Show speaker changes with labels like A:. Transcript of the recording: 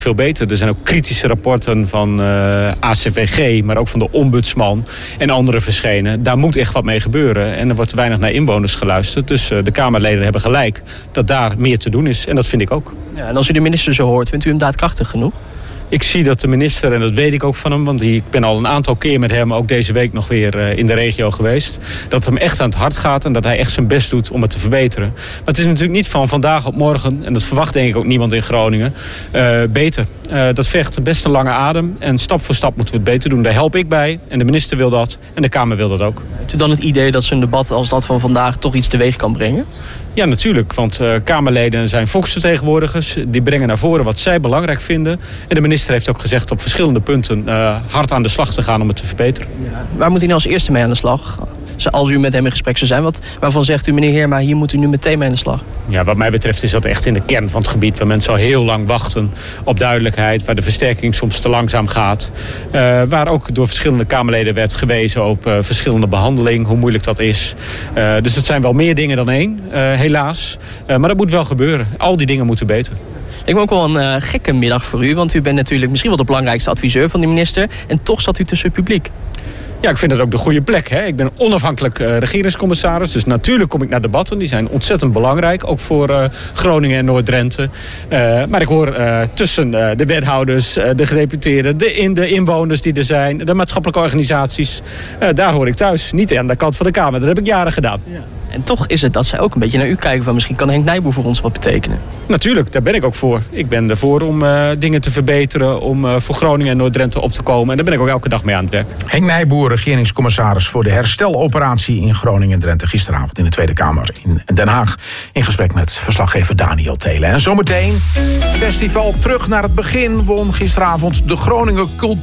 A: veel beter. Er zijn ook kritische rapporten van ACVG, maar ook van de ombudsman en anderen verschenen. Daar moet echt wat mee gebeuren. En er wordt te weinig naar inwoners geluisterd. Dus de Kamerleden hebben gelijk dat daar meer te doen is. En dat vind ik ook.
B: Ja, en als u de minister zo hoort, vindt u hem daadkrachtig genoeg?
A: Ik zie dat de minister, en dat weet ik ook van hem, want ik ben al een aantal keer met hem, ook deze week nog weer in de regio geweest, dat het hem echt aan het hart gaat en dat hij echt zijn best doet om het te verbeteren. Maar het is natuurlijk niet van vandaag op morgen, en dat verwacht denk ik ook niemand in Groningen, beter. Dat vergt best een lange adem en stap voor stap moeten we het beter doen. Daar help ik bij en de minister wil dat en de Kamer wil dat ook.
B: Heeft u dan het idee dat zo'n debat als dat van vandaag toch iets teweeg kan brengen?
A: Ja, natuurlijk, want Kamerleden zijn volksvertegenwoordigers. Die brengen naar voren wat zij belangrijk vinden. En de minister heeft ook gezegd op verschillende punten hard aan de slag te gaan om het te verbeteren.
B: Ja. Waar moet u nou als eerste mee aan de slag? Als u met hem in gesprek zou zijn, waarvan zegt u, meneer Heerma, hier moet u nu meteen mee aan de slag?
A: Ja, wat mij betreft is dat echt in de kern van het gebied waar mensen al heel lang wachten op duidelijkheid, waar de versterking soms te langzaam gaat. Waar ook door verschillende Kamerleden werd gewezen op verschillende behandeling, hoe moeilijk dat is. Dus het zijn wel meer dingen dan één, helaas. Maar dat moet wel gebeuren. Al die dingen moeten beter.
B: Ik ben ook wel een gekke middag voor u, want u bent natuurlijk misschien wel de belangrijkste adviseur van de minister. En toch zat u tussen het publiek.
A: Ja, ik vind dat ook de goede plek. Hè. Ik ben een onafhankelijk regeringscommissaris. Dus natuurlijk kom ik naar debatten. Die zijn ontzettend belangrijk. Ook voor Groningen en Noord-Drenthe. Maar ik hoor tussen de wethouders, de gedeputeerden, de inwoners die er zijn, de maatschappelijke organisaties. Daar hoor ik thuis. Niet aan de kant van de Kamer. Dat heb ik jaren gedaan. Ja.
B: En toch is het dat zij ook een beetje naar u kijken van misschien kan Henk Nijboer voor ons wat betekenen.
A: Natuurlijk, daar ben ik ook voor. Ik ben ervoor om dingen te verbeteren, om voor Groningen en Noord-Drenthe op te komen. En daar ben ik ook elke dag mee aan het werk.
C: Henk Nijboer, regeringscommissaris voor de hersteloperatie in Groningen en Drenthe. Gisteravond in de Tweede Kamer in Den Haag. In gesprek met verslaggever Daniel Thelen. En zometeen, festival terug naar het begin, won gisteravond de Groninger Cultuur.